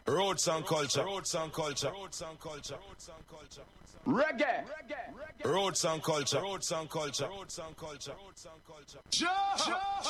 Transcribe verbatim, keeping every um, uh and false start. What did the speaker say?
Roots and culture. Roots and culture. Roots and culture. Reggae. Roots and culture. Roots and culture. Roots and culture. Roots and culture.